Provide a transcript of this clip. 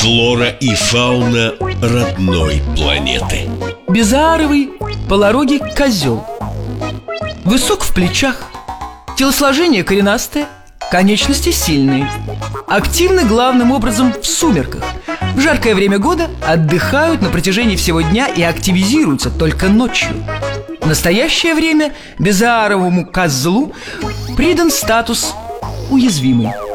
Флора и фауна родной планеты. Безааровый полорогий козел. Высок в плечах, телосложение коренастое, конечности сильные. Активны главным образом в сумерках. В жаркое время года отдыхают на протяжении всего дня и активизируются только ночью. В настоящее время безааровому козлу придан статус уязвимый.